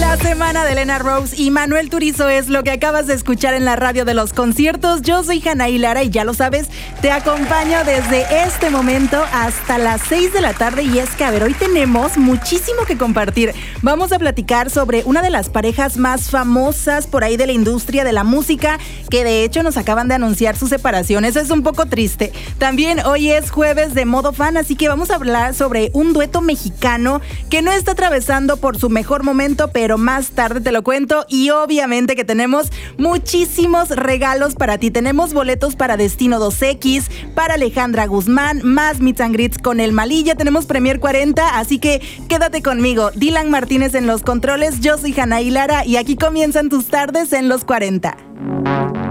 La semana de Elena Rose y Manuel Turizo es lo que acabas de escuchar en la radio de los conciertos. Yo soy Anaí Lara y ya lo sabes, te acompaño desde este momento hasta las 6 de la tarde. Y es que, a ver, hoy tenemos muchísimo que compartir. Vamos a platicar sobre una de las parejas más famosas por ahí de la industria de la música, que de hecho nos acaban de anunciar su separación. Eso es un poco triste. También hoy es jueves de Modo Fan, así que vamos a hablar sobre un dueto mexicano que no está atravesando por su mejor momento, pero más tarde te lo cuento. Y obviamente que tenemos muchísimos regalos para ti. Tenemos boletos para Destino 2X, para Alejandra Guzmán, más meet and greets con el Malilla, tenemos Premier 40, así que quédate conmigo. Dylan Martínez en los controles, yo soy Anaí Lara y aquí comienzan tus tardes en los 40.